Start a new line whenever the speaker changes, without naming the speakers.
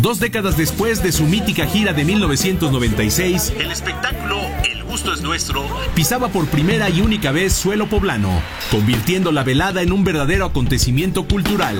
2 décadas después de su mítica gira de 1996, el espectáculo El Gusto es Nuestro pisaba por primera y única vez suelo poblano, convirtiendo la velada en un verdadero acontecimiento cultural.